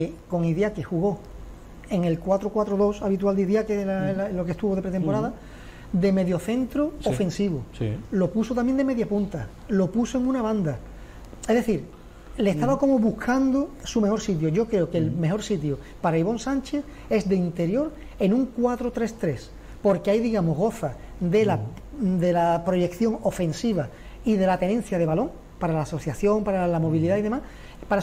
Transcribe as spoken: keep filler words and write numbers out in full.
con Idiáquez jugó en el cuatro cuatro dos habitual de Idiáquez, mm. lo que estuvo de pretemporada, mm. de mediocentro sí. ofensivo. Sí. Lo puso también de media punta, lo puso en una banda. Es decir, le estaba mm. como buscando su mejor sitio. Yo creo que mm. el mejor sitio para Ivonne Sánchez es de interior en un cuatro tres tres, porque ahí, digamos, goza de la, mm. de la proyección ofensiva y de la tenencia de balón para la asociación, para la movilidad y demás,